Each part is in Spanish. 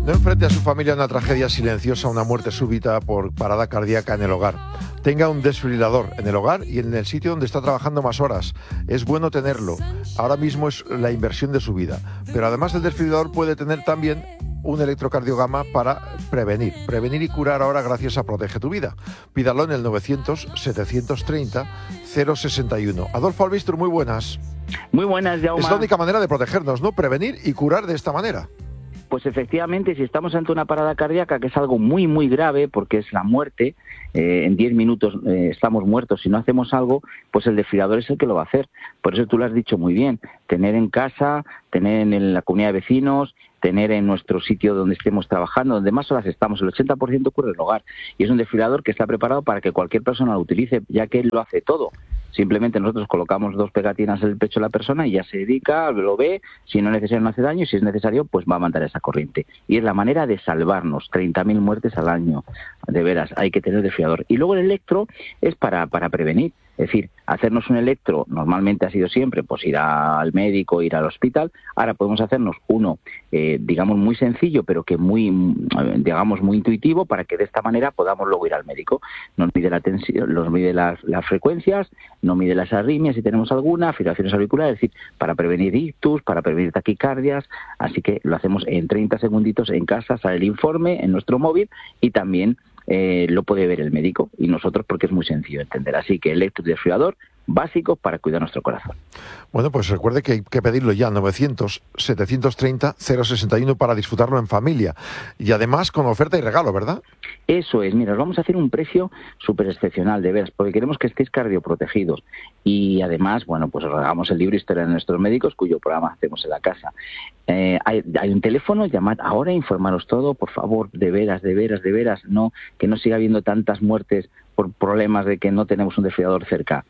No enfrente a su familia a una tragedia silenciosa, una muerte súbita por parada cardíaca en el hogar. Tenga un desfibrilador en el hogar y en el sitio donde está trabajando más horas. Es bueno tenerlo. Ahora mismo es la inversión de su vida. Pero además del desfibrilador puede tener también un electrocardiograma para prevenir y curar ahora gracias a Protege tu Vida. Pídalo en el 900-730-061. Adolfo Albistur, muy buenas. Muy buenas, Jaume. Es la única manera de protegernos, ¿no? Prevenir y curar de esta manera. Pues efectivamente, si estamos ante una parada cardíaca, que es algo muy, muy grave, porque es la muerte, en 10 minutos estamos muertos si no hacemos algo, pues el desfibrilador es el que lo va a hacer. Por eso tú lo has dicho muy bien, tener en casa, tener en la comunidad de vecinos, tener en nuestro sitio donde estemos trabajando, donde más horas estamos, el 80% ocurre en el hogar. Y es un desfibrilador que está preparado para que cualquier persona lo utilice, ya que él lo hace todo. Simplemente nosotros colocamos 2 pegatinas en el pecho de la persona y ya se dedica, lo ve, si no es necesario no hace daño, y si es necesario pues va a mandar esa corriente. Y es la manera de salvarnos, 30.000 muertes al año, de veras, hay que tener desfibrilador. Y luego el electro es para prevenir, es decir, hacernos un electro normalmente ha sido siempre pues ir al médico, ir al hospital. Ahora podemos hacernos uno, digamos muy sencillo, pero que muy intuitivo, para que de esta manera podamos luego ir al médico. Nos mide la tensión, nos mide las frecuencias, nos mide las arritmias si tenemos alguna, fibrilaciones auriculares, es decir, para prevenir ictus, para prevenir taquicardias. Así que lo hacemos en 30 segunditos en casa, sale el informe en nuestro móvil y también lo puede ver el médico y nosotros, porque es muy sencillo de entender. Así que electrodesfibrilador básico para cuidar nuestro corazón. Bueno, pues recuerde que hay que pedirlo ya, 900-730-061 para disfrutarlo en familia. Y además con oferta y regalo, ¿verdad? Eso es, mira, os vamos a hacer un precio súper excepcional, de veras, porque queremos que estéis cardioprotegidos. Y además, bueno, pues os regalamos el libro Historia de nuestros médicos, cuyo programa hacemos en la casa. Hay un teléfono, llamad ahora, informaros todo, por favor, de veras, no, que no siga habiendo tantas muertes por problemas de que no tenemos un desfibrilador cerca.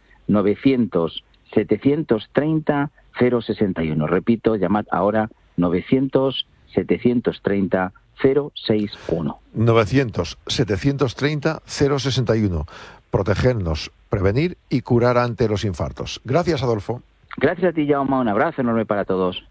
900-730-061. Repito, llamad ahora, 900-730-061. 900-730-061. Protegernos, prevenir y curar ante los infartos. Gracias, Adolfo. Gracias a ti, Jaume. Un abrazo enorme para todos.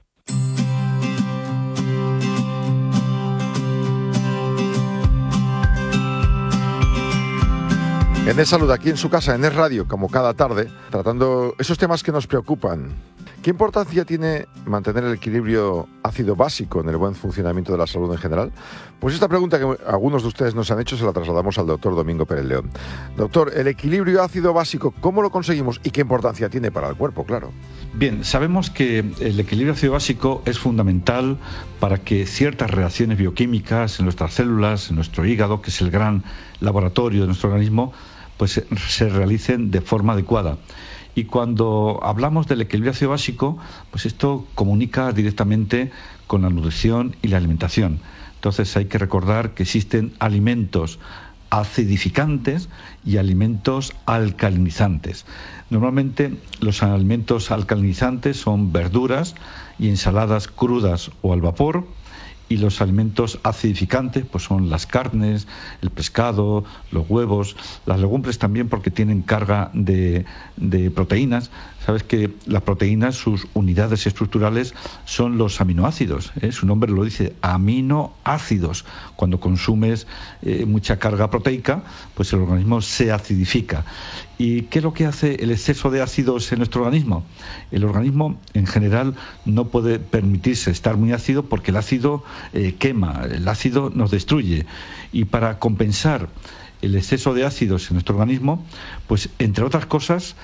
En Es Salud, aquí en su casa, en Es Radio, como cada tarde, tratando esos temas que nos preocupan. ¿Qué importancia tiene mantener el equilibrio ácido básico en el buen funcionamiento de la salud en general? Pues esta pregunta que algunos de ustedes nos han hecho se la trasladamos al doctor Domingo Pérez León. Doctor, el equilibrio ácido básico, ¿cómo lo conseguimos y qué importancia tiene para el cuerpo, claro? Bien, sabemos que el equilibrio ácido básico es fundamental para que ciertas reacciones bioquímicas en nuestras células, en nuestro hígado, que es el gran laboratorio de nuestro organismo, pues se realicen de forma adecuada. Y cuando hablamos del equilibrio ácido básico, pues esto comunica directamente con la nutrición y la alimentación. Entonces hay que recordar que existen alimentos acidificantes y alimentos alcalinizantes. Normalmente los alimentos alcalinizantes son verduras y ensaladas crudas o al vapor, y los alimentos acidificantes pues son las carnes, el pescado, los huevos, las legumbres también, porque tienen carga de proteínas. Sabes que las proteínas, sus unidades estructurales son los aminoácidos, su nombre lo dice, aminoácidos. Cuando consumes mucha carga proteica, pues el organismo se acidifica. ¿Y qué es lo que hace el exceso de ácidos en nuestro organismo? El organismo en general no puede permitirse estar muy ácido, porque el ácido quema, el ácido nos destruye. Y para compensar el exceso de ácidos en nuestro organismo, pues entre otras cosas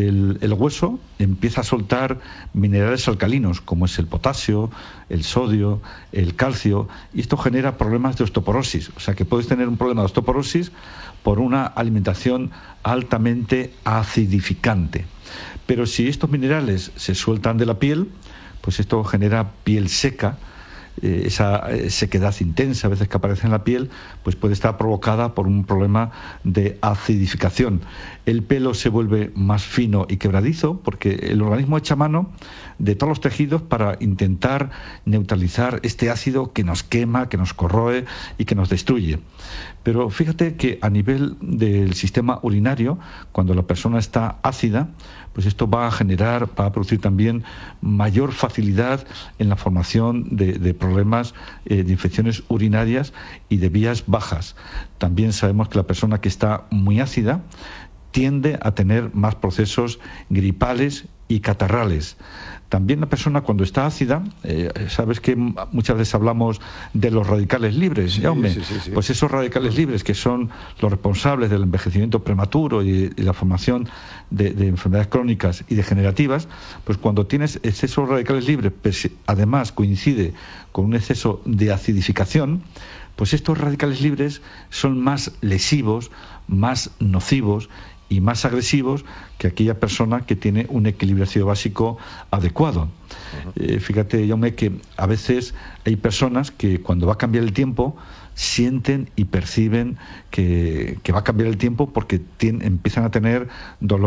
el hueso empieza a soltar minerales alcalinos, como es el potasio, el sodio, el calcio, y esto genera problemas de osteoporosis. O sea que puedes tener un problema de osteoporosis por una alimentación altamente acidificante. Pero si estos minerales se sueltan de la piel, pues esto genera piel seca. Esa sequedad intensa a veces que aparece en la piel, pues puede estar provocada por un problema de acidificación. El pelo se vuelve más fino y quebradizo, porque el organismo echa mano de todos los tejidos para intentar neutralizar este ácido que nos quema, que nos corroe y que nos destruye. Pero fíjate que a nivel del sistema urinario, cuando la persona está ácida, pues esto va a producir también mayor facilidad en la formación de problemas de infecciones urinarias y de vías bajas. También sabemos que la persona que está muy ácida tiende a tener más procesos gripales y catarrales. También la persona cuando está ácida, sabes que muchas veces hablamos de los radicales libres, sí, Jaume. Sí. Pues esos radicales libres que son los responsables del envejecimiento prematuro y la formación de enfermedades crónicas y degenerativas, pues cuando tienes excesos radicales libres, pues además coincide con un exceso de acidificación, pues estos radicales libres son más lesivos, más nocivos y más agresivos que aquella persona que tiene un equilibrio ácido básico adecuado. Fíjate, Jaume, que a veces hay personas que cuando va a cambiar el tiempo sienten y perciben que va a cambiar el tiempo porque empiezan a tener dolor